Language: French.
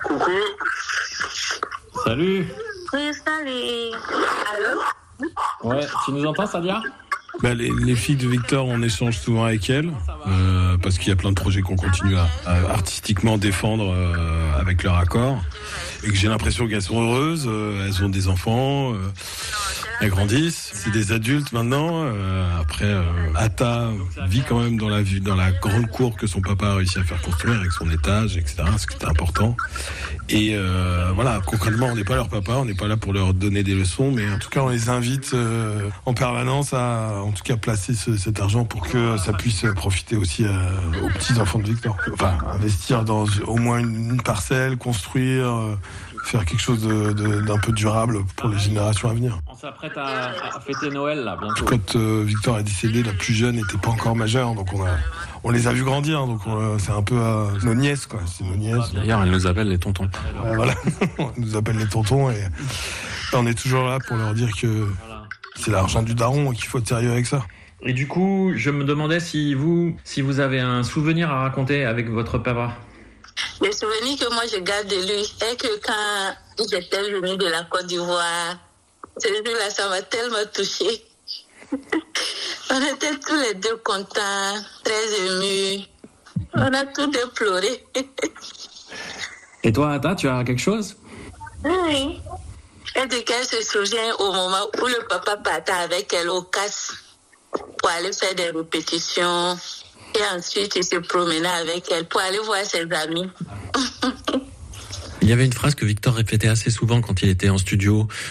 Coucou. Salut. Oui, salut. Allô? Ouais, tu nous entends, Sadia? Les filles de Victor, on échange souvent avec elles, parce qu'il y a plein de projets qu'on continue à artistiquement défendre avec leur accord, et que j'ai l'impression qu'elles sont heureuses, elles ont des enfants, elles grandissent, c'est des adultes maintenant. Après, Atta vit quand même dans la grande cour que son papa a réussi à faire construire avec son étage, etc., ce qui était important. Et voilà, concrètement, on n'est pas leur papa, on n'est pas là pour leur donner des leçons, mais en tout cas, on les invite en permanence à, en tout cas, placer cet argent pour que ça puisse profiter aussi aux petits enfants de Victor. Enfin, investir dans au moins une parcelle, construire, faire quelque chose d'un peu durable pour les générations à venir. On s'apprête à fêter Noël, là, bientôt. Quand Victor est décédé, la plus jeune n'était pas encore majeure, donc on les a vus grandir, donc c'est un peu nos nièces, quoi. C'est nos nièces. D'ailleurs, elle nous appelle les tontons. Voilà, on nous appelle les tontons et on est toujours là pour leur dire que c'est l'argent du daron et qu'il faut être sérieux avec ça. Et du coup, je me demandais si vous avez un souvenir à raconter avec votre papa. Le souvenir que moi je garde de lui est que quand j'étais venue de la Côte d'Ivoire, ce jour-là, ça m'a tellement touchée. On était tous les deux contents, très émus. On a tous deux pleuré. Et toi, Atta, tu as quelque chose? Oui. Et de qu'elle se souvient au moment où le papa partait avec elle au casse pour aller faire des répétitions. Et ensuite, il se promenait avec elle pour aller voir ses amis. Il y avait une phrase que Victor répétait assez souvent quand il était en studio.